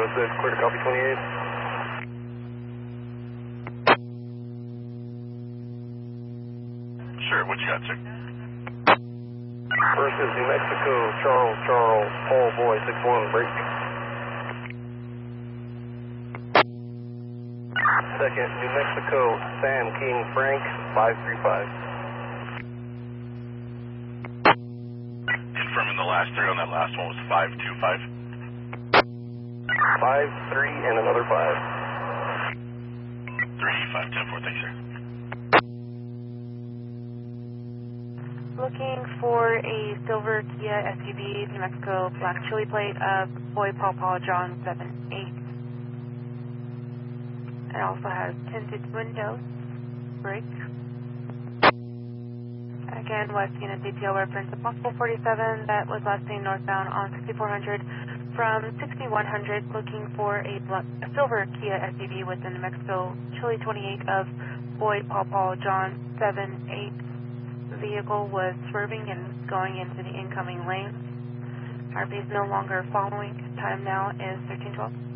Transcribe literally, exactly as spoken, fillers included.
six, clear to copy twenty-eight. Sure, what you got, sir? First is New Mexico, Charles, Charles, Paul, Boy, six one, break. Second, New Mexico, Sam, King, Frank, five three five. Confirming the last three on that last one was five two five. five three and another five. three five ten four, thanks, sir. Looking for a silver Kia S U V, New Mexico, black chili plate of Boy Paul Paul John seven eight. It also has tinted windows, brake. Again, West Unit D T O reference of possible forty-seven that was last seen northbound on sixty-four hundred from sixty-one hundred, looking for a, black, a silver Kia S U V with the New Mexico Chili twenty-eight of Boy Paul Paul John seven eight. The vehicle was swerving and going into the incoming lane. R V is no longer following. Time now is thirteen twelve.